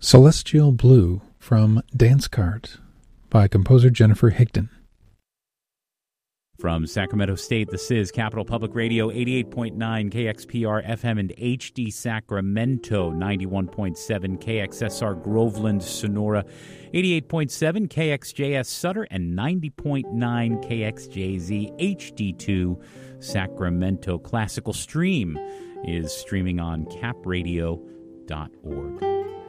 Celestial Blue from Dance Cart by composer Jennifer Higdon. From Sacramento State, this is Capital Public Radio, 88.9 KXPR FM and HD Sacramento, 91.7 KXSR Groveland, Sonora, 88.7 KXJS Sutter, and 90.9 KXJZ HD2 Sacramento. Classical Stream is streaming on capradio.org.